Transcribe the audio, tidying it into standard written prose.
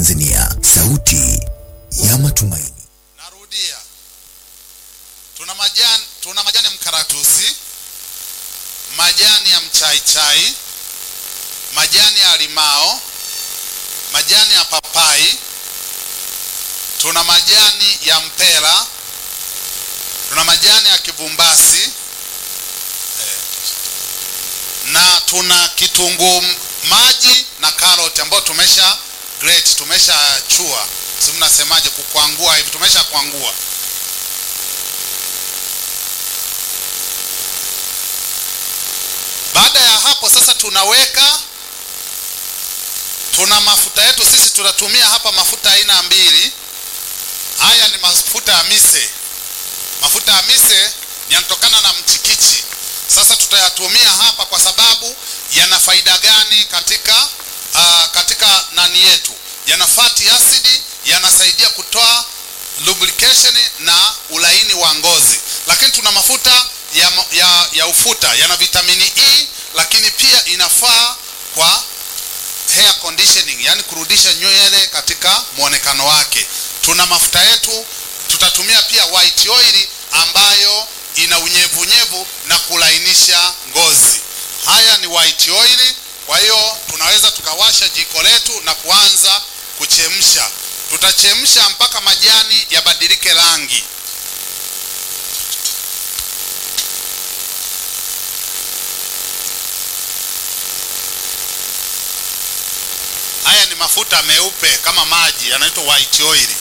Tanzania, sauti ya matumaini. Narudia. Tuna majani ya mkaratusi, majani ya mchaichai, majani ya limao, majani ya papai, tuna majani ya mpela, tuna majani ya kibumbasi, na tuna kitunguu maji na karoti ambao tumesha grate, tumesha chua. Sisi mnasemaje, kukwangua hivi, tumesha kwangua. Baada ya hapo sasa tuna mafuta yetu. Sisi tunatumia hapa mafuta aina mbili. Haya ni mafuta ya mise. Mafuta ya mise yanatokana na mchikichi. Sasa tutayatumia hapa kwa sababu yana faida gani katika nani yetu? Yana fatty acid, yanasaidia kutoa lubrication na ulaini wa ngozi. Lakini tuna mafuta ya ufuta, yana vitamini E, lakini pia inafaa kwa hair conditioning, yani kurudisha nywele katika muonekano wake. Tuna mafuta yetu, tutatumia pia white oil ambayo ina unyevunyevu na kulainisha ngozi. Haya ni white oil. Kwa hiyo tunaweza tukawasha jiko letu na kuanza kuchemsha. Tutachemsha mpaka majani yabadilike rangi. Haya ni mafuta meupe kama maji, yanaitwa white oil.